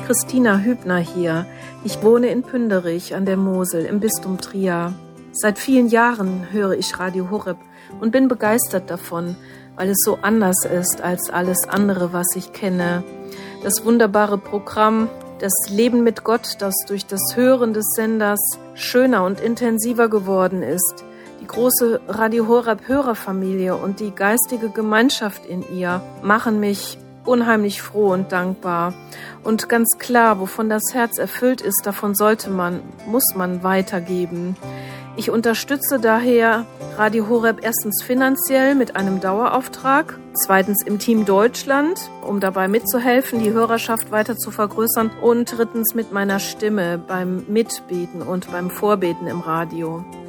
Christina Hübner hier. Ich wohne in Pünderich an der Mosel im Bistum Trier. Seit vielen Jahren höre ich Radio Horeb und bin begeistert davon, weil es so anders ist als alles andere, was ich kenne. Das wunderbare Programm, das Leben mit Gott, das durch das Hören des Senders schöner und intensiver geworden ist. Die große Radio Horeb Hörerfamilie und die geistige Gemeinschaft in ihr machen mich unheimlich froh und dankbar. Und ganz klar, wovon das Herz erfüllt ist, davon muss man weitergeben. Ich unterstütze daher Radio Horeb erstens finanziell mit einem Dauerauftrag, zweitens im Team Deutschland, um dabei mitzuhelfen, die Hörerschaft weiter zu vergrößern, und drittens mit meiner Stimme beim Mitbeten und beim Vorbeten im Radio.